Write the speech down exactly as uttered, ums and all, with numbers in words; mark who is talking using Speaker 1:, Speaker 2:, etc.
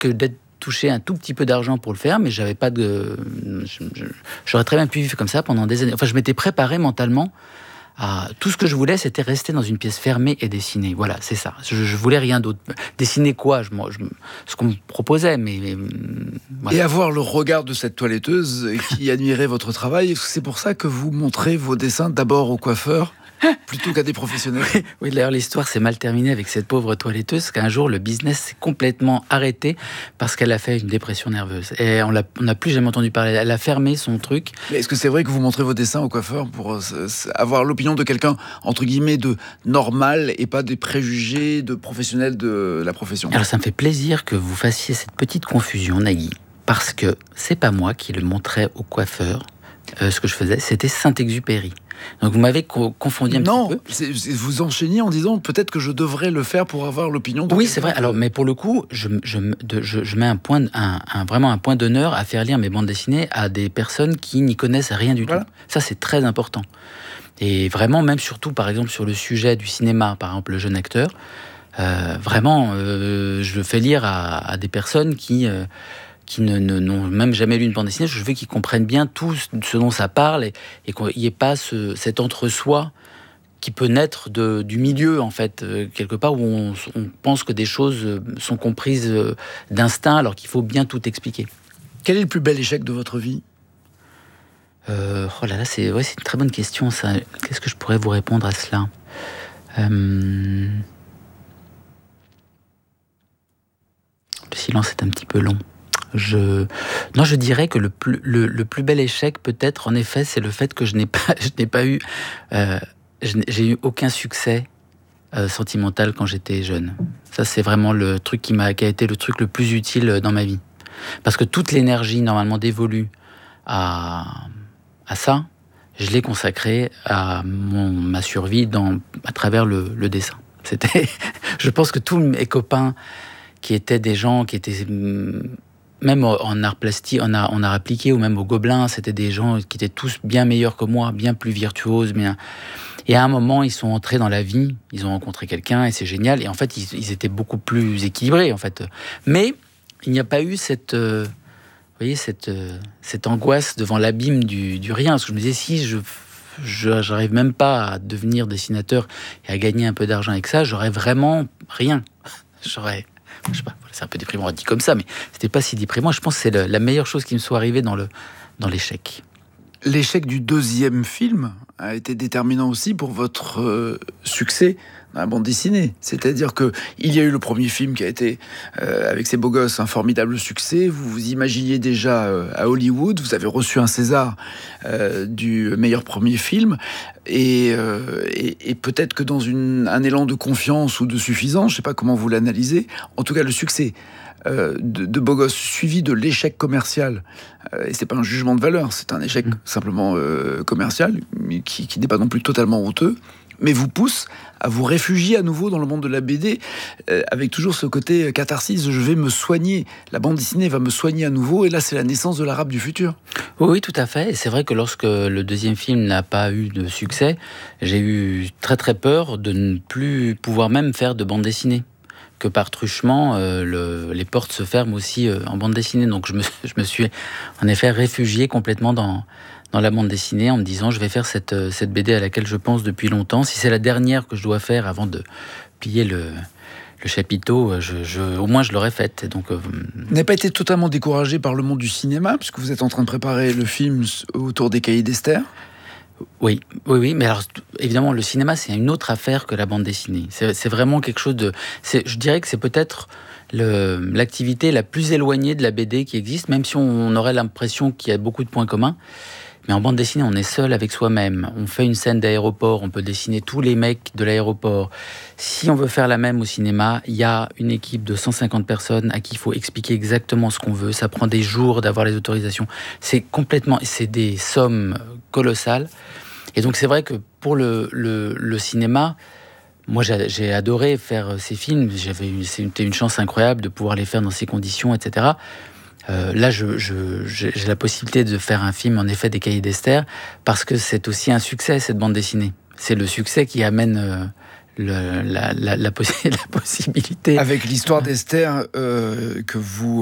Speaker 1: que d'être touché un tout petit peu d'argent pour le faire, mais j'avais pas de... je- je- J'aurais très bien pu vivre comme ça pendant des années. Enfin, je m'étais préparé mentalement à... Tout ce que je voulais, c'était rester dans une pièce fermée et dessiner. Voilà, c'est ça. Je, je voulais rien d'autre. Dessiner quoi? je, moi, je- Ce qu'on me proposait, mais... mais, voilà.
Speaker 2: Et avoir le regard de cette toiletteuse qui admirait votre travail, est-ce que c'est pour ça que vous montrez vos dessins d'abord au coiffeur plutôt qu'à des professionnels?
Speaker 1: Oui, d'ailleurs, l'histoire s'est mal terminée avec cette pauvre toiletteuse, qu'un jour, le business s'est complètement arrêté parce qu'elle a fait une dépression nerveuse. Et on n'a plus jamais entendu parler. Elle a fermé son truc.
Speaker 2: Mais est-ce que c'est vrai que vous montrez vos dessins au coiffeur pour euh, avoir l'opinion de quelqu'un, entre guillemets, de normal et pas des préjugés de professionnels de la profession?
Speaker 1: Alors, ça me fait plaisir que vous fassiez cette petite confusion, Nagui, parce que c'est pas moi qui le montrais au coiffeur. Euh, ce que je faisais, c'était Saint-Exupéry. Donc vous m'avez co- confondu un
Speaker 2: non,
Speaker 1: petit peu.
Speaker 2: c'est, c'est, vous enchaîniez en disant peut-être que je devrais le faire pour avoir l'opinion de
Speaker 1: Oui,
Speaker 2: quelqu'un
Speaker 1: c'est vrai.
Speaker 2: que-
Speaker 1: Alors, mais pour le coup, je, je, de- je, je mets un point, un, un- vraiment un point d'honneur à faire lire mes bandes dessinées à des personnes qui n'y connaissent rien du
Speaker 2: Voilà.
Speaker 1: tout. Ça, c'est très important. Et vraiment, même surtout, par exemple, sur le sujet du cinéma, par exemple, le jeune acteur, euh, vraiment, euh, je le fais lire à, à des personnes qui... euh, qui ne, ne- n'ont même jamais lu une bande dessinée. Je veux qu'ils comprennent bien tout ce dont ça parle et, et qu'il n'y ait pas ce, cet entre-soi qui peut naître de, du milieu, en fait, euh, quelque part où on, on pense que des choses euh, sont comprises euh, d'instinct alors qu'il faut bien tout expliquer.
Speaker 2: Quel est le plus bel échec de votre vie?
Speaker 1: Euh, oh là là, c'est, ouais, c'est une très bonne question, ça. Qu'est-ce que je pourrais vous répondre à cela? Euh, Le silence est un petit peu long. Je... Non, je dirais que le plus, le, le plus bel échec, peut-être, en effet, c'est le fait que je n'ai pas, je n'ai pas eu... Euh, je n'ai- j'ai eu aucun succès euh, sentimental quand j'étais jeune. Ça, c'est vraiment le truc qui, m'a, qui a été le truc le plus utile dans ma vie. Parce que toute l'énergie, normalement, dévolue à, à ça, je l'ai consacrée à mon, ma survie dans, à travers le, le dessin. C'était... Je pense que tous mes copains qui étaient des gens qui étaient... Même en art plastique, en art, en art appliqué ou même au Gobelin, c'était des gens qui étaient tous bien meilleurs que moi, bien plus virtuoses. Bien... Et à un moment, ils sont entrés dans la vie, ils ont rencontré quelqu'un et c'est génial. Et en fait, ils, ils étaient beaucoup plus équilibrés, en fait. Mais il n'y a pas eu cette, euh, vous voyez, cette, euh, cette angoisse devant l'abîme du, du rien. Parce que je me disais, si je je j'arrive même pas à devenir dessinateur et à gagner un peu d'argent avec ça, j'aurais vraiment rien. J'aurais... Je sais pas, c'est un peu déprimant dit comme ça, mais c'était pas si déprimant. Je pense que c'est le, la meilleure chose qui me soit arrivée dans, le, dans l'échec.
Speaker 2: L'échec du deuxième film a été déterminant aussi pour votre euh, succès dans la bande dessinée. C'est-à-dire que il y a eu le premier film qui a été, euh, avec ses beaux gosses, un formidable succès. Vous vous imaginiez déjà euh, à Hollywood. Vous avez reçu un César euh, du meilleur premier film. Et, euh, et, et peut-être que dans une, un élan de confiance ou de suffisance, je ne sais pas comment vous l'analysez, en tout cas le succès euh, de, de Beaux Gosses suivi de l'échec commercial, euh, et c'est pas un jugement de valeur, c'est un échec mmh. simplement euh, commercial, mais qui, qui n'est pas non plus totalement honteux, mais vous pousse à vous réfugier à nouveau dans le monde de la B D, euh, avec toujours ce côté catharsis, je vais me soigner, la bande dessinée va me soigner à nouveau, et là c'est la naissance de l'arabe du futur.
Speaker 1: Oui, oui, tout à fait. Et c'est vrai que lorsque le deuxième film n'a pas eu de succès, j'ai eu très très peur de ne plus pouvoir même faire de bande dessinée. Que par truchement, euh, le, les portes se ferment aussi euh, en bande dessinée. Donc je me, je me suis en effet réfugié complètement dans, dans la bande dessinée en me disant je vais faire cette, cette B D à laquelle je pense depuis longtemps. Si c'est la dernière que je dois faire avant de plier le, le chapiteau, je, je, au moins je l'aurais faite. Donc, euh...
Speaker 2: Vous n'avez pas été totalement découragé par le monde du cinéma, puisque vous êtes en train de préparer le film autour des Cahiers d'Esther?
Speaker 1: Oui, oui, oui, mais alors évidemment le cinéma c'est une autre affaire que la bande dessinée. C'est, c'est vraiment quelque chose de, c'est, je dirais que c'est peut-être le, l'activité la plus éloignée de la B D qui existe, même si on aurait l'impression qu'il y a beaucoup de points communs. Mais en bande dessinée, on est seul avec soi-même. On fait une scène d'aéroport, on peut dessiner tous les mecs de l'aéroport. Si on veut faire la même au cinéma, il y a une équipe de cent cinquante personnes à qui il faut expliquer exactement ce qu'on veut. Ça prend des jours d'avoir les autorisations. C'est complètement, c'est des sommes colossales. Et donc c'est vrai que pour le, le, le cinéma, moi j'ai, j'ai adoré faire ces films. J'avais eu, c'était une chance incroyable de pouvoir les faire dans ces conditions, et cetera. Euh, là, je, je, j'ai la possibilité de faire un film, en effet, des Cahiers d'Esther, parce que c'est aussi un succès, cette bande dessinée. C'est le succès qui amène euh, le, la, la, la, possi- la possibilité.
Speaker 2: Avec l'histoire d'Esther euh, que vous